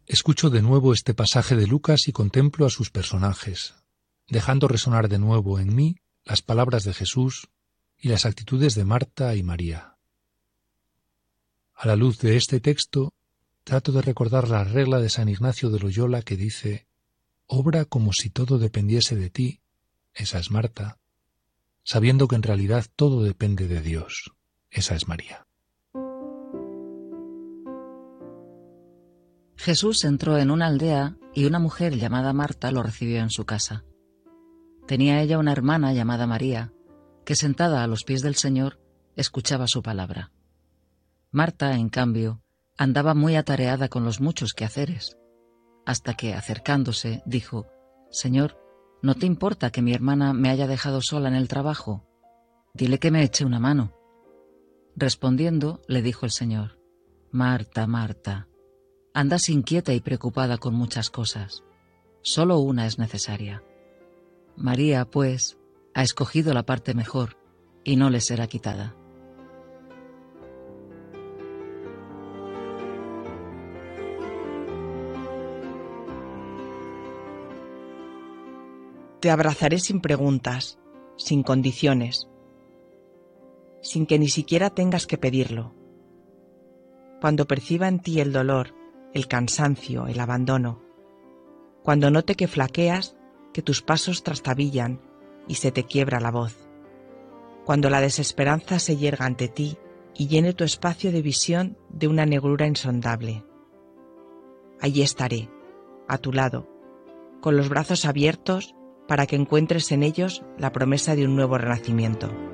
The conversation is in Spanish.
Escucho de nuevo este pasaje de Lucas y contemplo a sus personajes, dejando resonar de nuevo en mí las palabras de Jesús y las actitudes de Marta y María. A la luz de este texto, trato de recordar la regla de San Ignacio de Loyola que dice: obra como si todo dependiese de ti, esa es Marta, sabiendo que en realidad todo depende de Dios, esa es María. Jesús entró en una aldea y una mujer llamada Marta lo recibió en su casa. Tenía ella una hermana llamada María, que sentada a los pies del Señor escuchaba su palabra. Marta, en cambio, andaba muy atareada con los muchos quehaceres, hasta que, acercándose, dijo: «Señor, ¿no te importa que mi hermana me haya dejado sola en el trabajo? Dile que me eche una mano». Respondiendo, le dijo el Señor: «Marta, Marta, andas inquieta y preocupada con muchas cosas. Solo una es necesaria. María, pues, ha escogido la parte mejor, y no le será quitada». Te abrazaré sin preguntas, sin condiciones, sin que ni siquiera tengas que pedirlo. Cuando perciba en ti el dolor, el cansancio, el abandono, cuando note que flaqueas, que tus pasos trastabillan y se te quiebra la voz, cuando la desesperanza se yerga ante ti y llene tu espacio de visión de una negrura insondable. Allí estaré, a tu lado, con los brazos abiertos para que encuentres en ellos la promesa de un nuevo renacimiento.